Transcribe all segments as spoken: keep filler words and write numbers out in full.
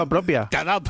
propia. Te ha dado...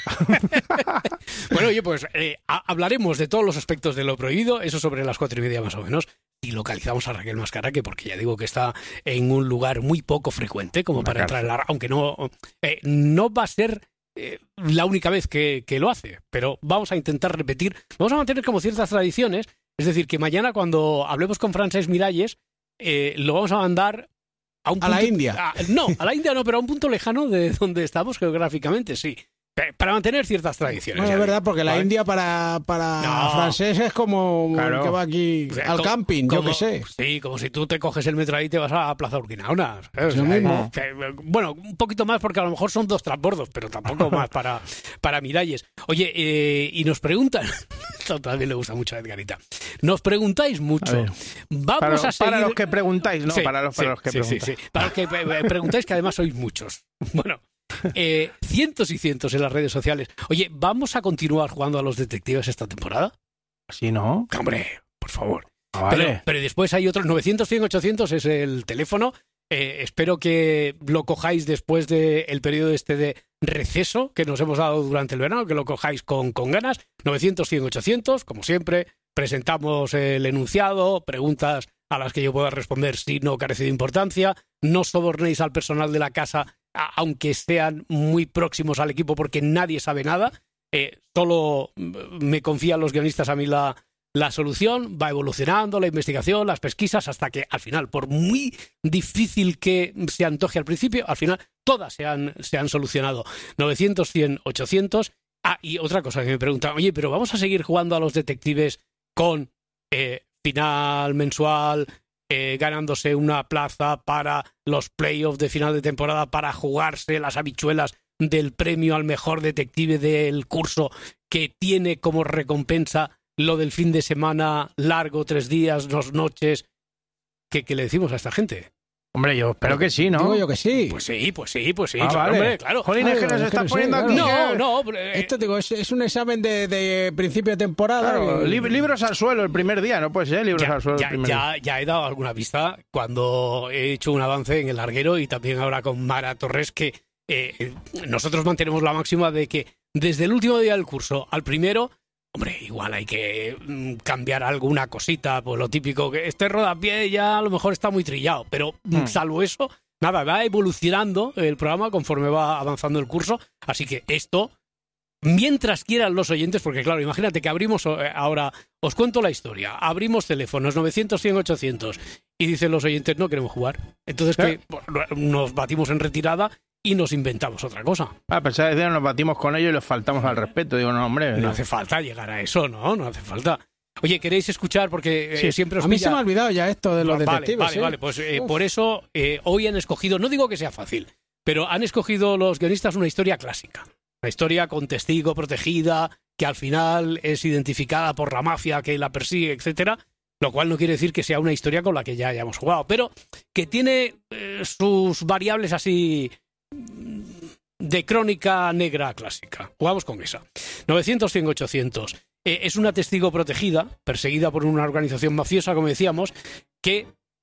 Bueno, oye, pues eh, a- hablaremos de todos los aspectos de lo prohibido, eso sobre las cuatro y media más o menos, y localizamos a Raquel Mascaraque, porque ya digo que está en un lugar muy poco frecuente como Una para cárcel. entrar en la... Aunque no, eh, no va a ser eh, la única vez que, que lo hace, pero vamos a intentar repetir, vamos a mantener como ciertas tradiciones, es decir, que mañana cuando hablemos con Francesc Miralles, eh, lo vamos a mandar a un A la punto- India. a- no, a la India no, pero a un punto lejano de donde estamos geográficamente, sí. Pe- Para mantener ciertas tradiciones. Bueno, ya es digo, verdad, porque la ¿vale? India para, para No. francés es como Claro. el que va aquí O sea, al co- camping, yo como- qué sé. Sí, como si tú te coges el metro ahí y te vas a Plaza Urquinaona. ¿sabes? Lo O sea, mismo. que, bueno, un poquito más porque a lo mejor son dos transbordos, pero tampoco más para, para Miralles. Oye, eh, y nos preguntan, esto también le gusta mucho a Edgarita, nos preguntáis A mucho. ver. Vamos Para, a seguir... para los que preguntáis, no, Sí, para los, para sí, los que sí, preguntáis. sí, sí. Para los que eh, preguntáis, que además sois muchos. Bueno, eh, cientos y cientos en las redes sociales. Oye, ¿vamos a continuar jugando a los detectives esta temporada? ¿Sí, no? Hombre, por favor. Ah, vale. Pero, pero después hay otros, novecientos, cien, ochocientos es el teléfono. Eh, espero que lo cojáis después del periodo este de receso que nos hemos dado durante el verano, que lo cojáis con, con ganas. novecientos, cien, ochocientos, como siempre, presentamos el enunciado, preguntas a las que yo pueda responder si no carece de importancia. No sobornéis al personal de la casa, a- aunque sean muy próximos al equipo, porque nadie sabe nada. Eh, solo mm, me confían los guionistas a mí la, la solución, va evolucionando la investigación, las pesquisas, hasta que al final, por muy difícil que se antoje al principio, al final todas se han, se han solucionado. novecientos, cien, ochocientos. Ah, y otra cosa que me preguntan, oye, pero vamos a seguir jugando a los detectives con eh, final mensual, eh, ganándose una plaza para los playoffs de final de temporada, para jugarse las habichuelas del premio al mejor detective del curso, que tiene como recompensa lo del fin de semana largo, tres días, dos noches. ¿Qué, qué le decimos a esta gente? Hombre, yo espero que sí, ¿no? Digo yo que sí. Pues sí, pues sí, pues sí, Ah, claro, vale. hombre, claro. Jolín, es que Claro, nos es que está no sé, poniendo aquí... No, que- no, pero, eh, Esto digo, es, es un examen de, de principio de temporada. Claro, y- lib- libros al suelo el primer día, no puede ser libros ya, al suelo ya, el primer día. ya, ya he dado alguna pista cuando he hecho un avance en el larguero, y también ahora con Mara Torres, que eh, nosotros mantenemos la máxima de que desde el último día del curso al primero, hombre, igual hay que mm, cambiar alguna cosita, pues lo típico, que este rodapié ya a lo mejor está muy trillado, pero mm, Hmm. salvo eso, nada, va evolucionando el programa conforme va avanzando el curso, así que esto, mientras quieran los oyentes, porque claro, imagínate que abrimos eh, ahora, os cuento la historia, abrimos teléfonos novecientos, cien, ochocientos y dicen los oyentes no queremos jugar, entonces ¿Eh? que bueno, nos batimos en retirada y nos inventamos otra cosa. Ah, pensaba decir, nos batimos con ellos y les faltamos al respeto. Digo, no, hombre. No digo, hace falta llegar a eso, ¿no? No hace falta. Oye, ¿queréis escuchar? Porque eh, Sí, siempre os A mí pilla- se me ha olvidado ya esto de los vale, detectives. Vale, ¿eh? vale, pues eh, Uf. por eso eh, hoy han escogido, no digo que sea fácil, pero han escogido los guionistas una historia clásica. Una historia con testigo protegida, que al final es identificada por la mafia que la persigue, etcétera. Lo cual no quiere decir que sea una historia con la que ya hayamos jugado, pero que tiene eh, sus variables así mm, de crónica negra clásica. Jugamos con esa. novecientos, cien, ochocientos. Eh, es una testigo protegida, perseguida por una organización mafiosa, como decíamos, que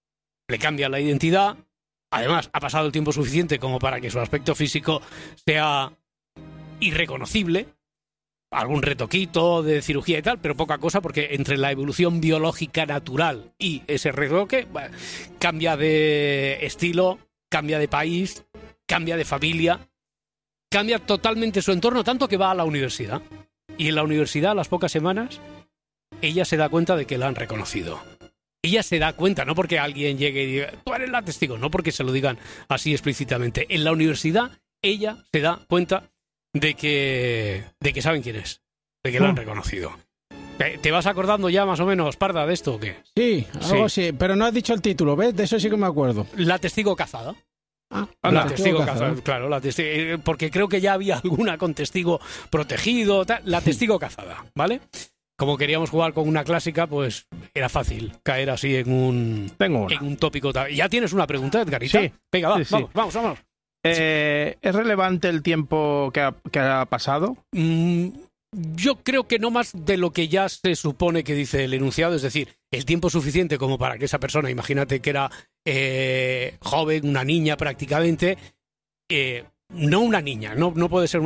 le cambia la identidad. Además, ha pasado el tiempo suficiente como para que su aspecto físico sea irreconocible. Algún retoquito de cirugía y tal, pero poca cosa, porque entre la evolución biológica natural y ese retoque, bueno, cambia de estilo, cambia de país, cambia de familia, cambia totalmente su entorno, tanto que va a la universidad. Y en la universidad, a las pocas semanas, ella se da cuenta de que la han reconocido. Ella se da cuenta, no porque alguien llegue y diga, tú eres la testigo, no porque se lo digan así explícitamente. En la universidad, ella se da cuenta de que, de que saben quién es, de que la han reconocido. ¿Te te vas acordando ya más o menos, Parda, de esto o qué? Sí, algo sí, pero no has dicho el título, ¿ves? De eso sí que me acuerdo. La testigo cazada. Ah, La el testigo cazador. cazada, claro, la testigo, eh, porque creo que ya había alguna con testigo protegido, tal, la testigo cazada, ¿vale? Como queríamos jugar con una clásica, pues era fácil caer así en un, Tengo una. en un tópico. tal. ¿Ya tienes una pregunta, Edgarita? Sí. Venga, va, Sí, sí. vamos, vamos, vamos. Eh, ¿Es relevante el tiempo que ha, que ha pasado? Mm, yo creo que no más de lo que ya se supone que dice el enunciado, es decir, el tiempo suficiente como para que esa persona, imagínate que era eh, joven, una niña prácticamente, eh, no una niña, no, no puede ser